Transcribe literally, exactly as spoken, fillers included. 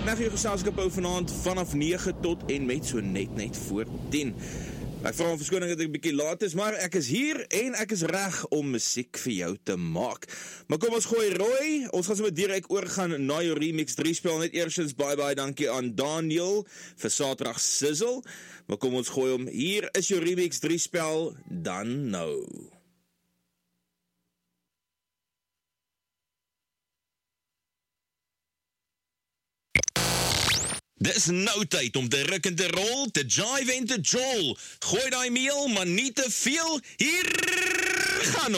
na vir jou geselskap hou vanaand vanaf nege tot en met so net net voor tien. Ek vra om verskoning dat ek 'n bietjie laat is, maar ek is hier en ek is reg om musiek vir jou te maak. Maar kom ons gooi rooi, ons gaan sommer direk oorgaan na jou Remix drie spel, net eersins bye bye, dankie aan Daniel vir Saterdag Sizzle. Maar kom ons gooi hom, hier is jou Remix drie spel, dan nou. Dis nou tyd om te ruk en te rol, te jive en te jol. Gooi daai meel, maar nie te veel. Hier gaan ons.